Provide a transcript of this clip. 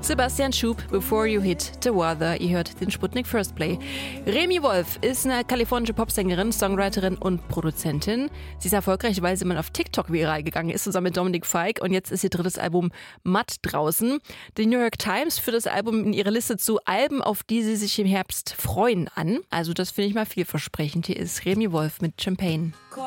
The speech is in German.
Sebastian Schub, Before You Hit the Water. Ihr hört den Sputnik First Play. Remi Wolf ist eine kalifornische Popsängerin, Songwriterin und Produzentin. Sie ist erfolgreich, weil sie mal auf TikTok viral gegangen ist, zusammen mit Dominic Fike. Und jetzt ist ihr drittes Album Matt draußen. Die New York Times führt das Album in ihre Liste zu Alben, auf die sie sich im Herbst freuen, an. Also das finde ich mal vielversprechend. Hier ist Remi Wolf mit Champagne.